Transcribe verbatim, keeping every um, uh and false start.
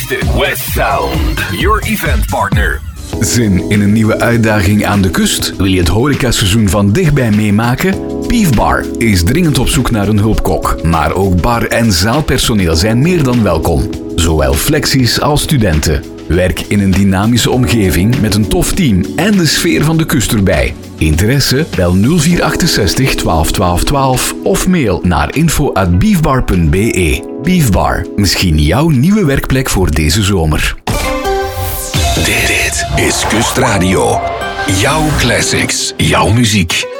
Dit is West Sound, your event partner. Zin in een nieuwe uitdaging aan de kust? Wil je het horecaseizoen van dichtbij meemaken? Beef Bar is dringend op zoek naar een hulpkok. Maar ook bar- en zaalpersoneel zijn meer dan welkom. Zowel flexies als studenten. Werk in een dynamische omgeving met een tof team en de sfeer van de kust erbij. Interesse? Bel nul vier achtenzestig twaalf twaalf twaalf of mail naar info at beefbar punt be. Beef Bar, misschien jouw nieuwe werkplek voor deze zomer. Dit is Kustradio. Jouw classics, jouw muziek.